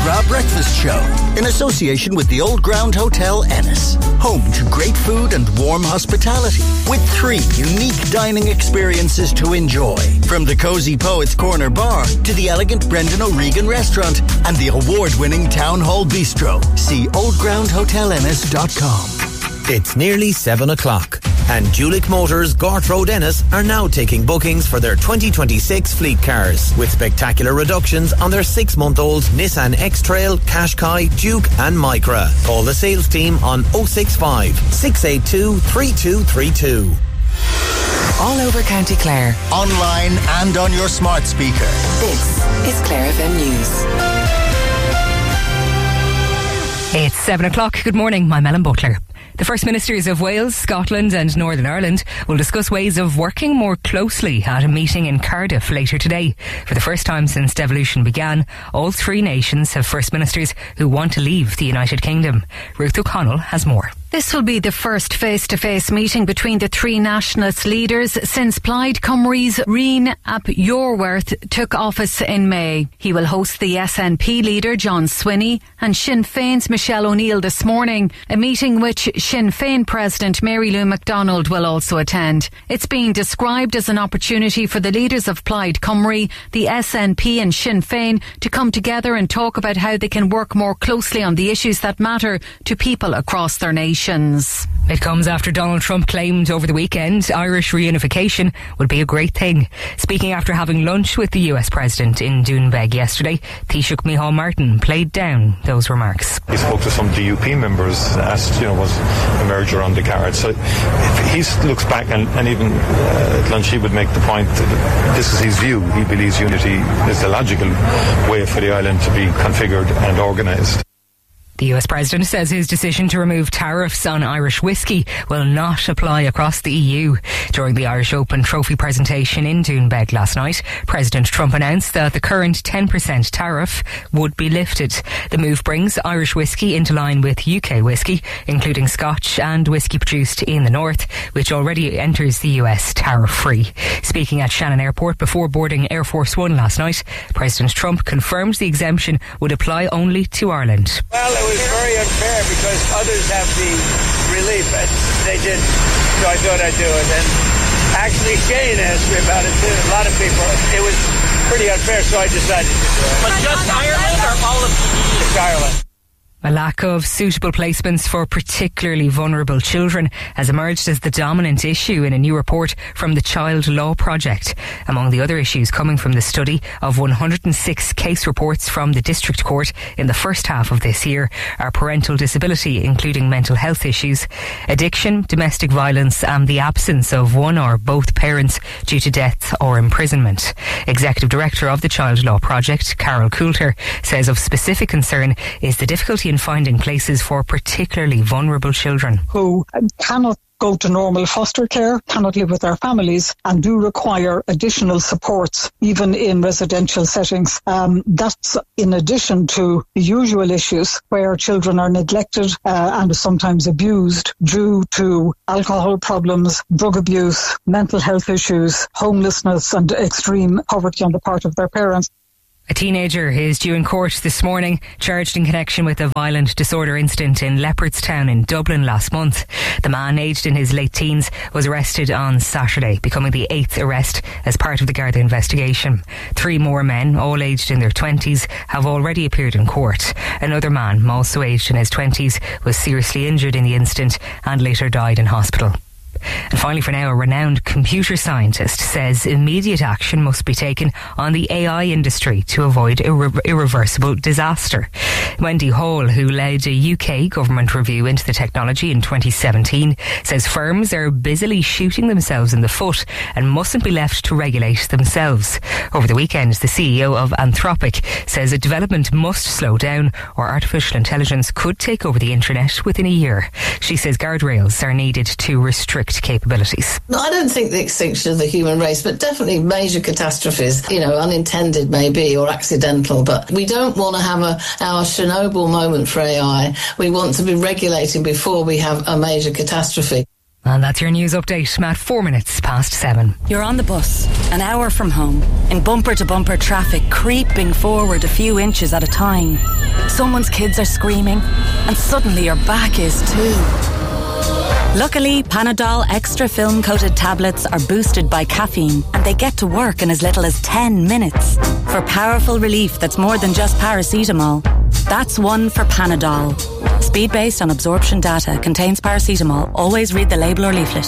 Gra Breakfast Show in association with the Old Ground Hotel Ennis. Home to great food and warm hospitality with 3 unique dining experiences to enjoy. From the Cozy Poets Corner Bar to the elegant Brendan O'Regan Restaurant and the award-winning Town Hall Bistro. See oldgroundhotelennis.com. It's nearly 7 o'clock and Julick Motors Gort Road Ennis are now taking bookings for their 2026 fleet cars with spectacular reductions on their 6-month-old Nissan X-Trail, Qashqai, Duke and Micra. Call the sales team on 065 682 3232. All over County Clare. Online and on your smart speaker. This is Clare FM News. It's 7 o'clock. Good morning. I'm Ellen Butler. The First Ministers of Wales, Scotland and Northern Ireland will discuss ways of working more closely at a meeting in Cardiff later today. For the first time since devolution began, all 3 nations have First Ministers who want to leave the United Kingdom. Ruth O'Connell has more. This will be the first face-to-face meeting between the 3 nationalist leaders since Plaid Cymru's Rian ap Iorwerth took office in May. He will host the SNP leader John Swinney and Sinn Féin's Michelle O'Neill this morning, a meeting which Sinn Féin President Mary Lou McDonald will also attend. It's being described as an opportunity for the leaders of Plaid Cymru, the SNP and Sinn Féin to come together and talk about how they can work more closely on the issues that matter to people across their nation. It comes after Donald Trump claimed over the weekend Irish reunification would be a great thing. Speaking after having lunch with the US President in Doonbeg yesterday, Taoiseach Micheál Martin played down those remarks. He spoke to some DUP members, asked, was a merger on the cards. So if he looks back and even at lunch he would make the point that this is his view. He believes unity is the logical way for the island to be configured and organised. The US President says his decision to remove tariffs on Irish whiskey will not apply across the EU. During the Irish Open Trophy presentation in Doonbeg last night, President Trump announced that the current 10% tariff would be lifted. The move brings Irish whiskey into line with UK whiskey, including Scotch and whiskey produced in the north, which already enters the US tariff-free. Speaking at Shannon Airport before boarding Air Force One last night, President Trump confirmed the exemption would apply only to Ireland. Well, it was very unfair because others have the relief and they didn't, so I thought I'd do it. And actually Shane asked me about it too. A lot of people, it was pretty unfair, so I decided to do it. But just Ireland or all of the EU? Just Ireland. A lack of suitable placements for particularly vulnerable children has emerged as the dominant issue in a new report from the Child Law Project. Among the other issues coming from the study of 106 case reports from the District Court in the first half of this year are parental disability, including mental health issues, addiction, domestic violence and the absence of one or both parents due to death or imprisonment. Executive Director of the Child Law Project, Carol Coulter, says of specific concern is the difficulty in finding places for particularly vulnerable children who cannot go to normal foster care, cannot live with their families and do require additional supports even in residential settings. That's in addition to the usual issues where children are neglected and sometimes abused due to alcohol problems, drug abuse, mental health issues, homelessness and extreme poverty on the part of their parents. A teenager is due in court this morning, charged in connection with a violent disorder incident in Leopardstown in Dublin last month. The man, aged in his late teens, was arrested on Saturday, becoming the 8th arrest as part of the Garda investigation. 3 more men, all aged in their 20s, have already appeared in court. Another man, also aged in his 20s, was seriously injured in the incident and later died in hospital. And finally, for now, a renowned computer scientist says immediate action must be taken on the AI industry to avoid irreversible disaster. Wendy Hall, who led a UK government review into the technology in 2017, says firms are busily shooting themselves in the foot and mustn't be left to regulate themselves. Over the weekend, the CEO of Anthropic says a development must slow down or artificial intelligence could take over the internet within a year. She says guardrails are needed to restrict capabilities. No, I don't think the extinction of the human race, but definitely major catastrophes, unintended maybe or accidental, but we don't want to have our Chernobyl moment for AI. We want to be regulating before we have a major catastrophe. And that's your news update, Matt, 4 minutes past 7. You're on the bus, an hour from home, in bumper-to-bumper traffic, creeping forward a few inches at a time. Someone's kids are screaming, and suddenly your back is too. Luckily, Panadol Extra Film-Coated tablets are boosted by caffeine, and they get to work in as little as 10 minutes. For powerful relief that's more than just paracetamol. That's one for Panadol. Speed based on absorption data, contains paracetamol. Always read the label or leaflet.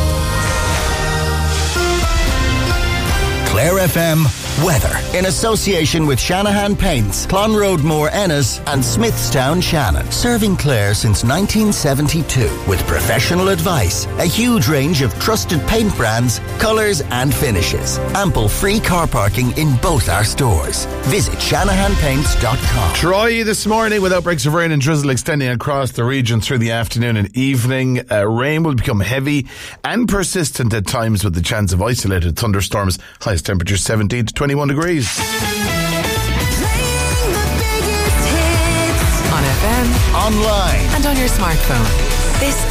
Clare FM weather in association with Shanahan Paints, Clonroadmore Ennis and Smithstown Shannon. Serving Clare since 1972 with professional advice, a huge range of trusted paint brands, colours and finishes. Ample free car parking in both our stores. Visit shanahanpaints.com. Troy this morning with outbreaks of rain and drizzle extending across the region through the afternoon and evening. Rain will become heavy and persistent at times with the chance of isolated thunderstorms. Highest temperature 17 to 21 degrees. On FM, online and on your smartphone. This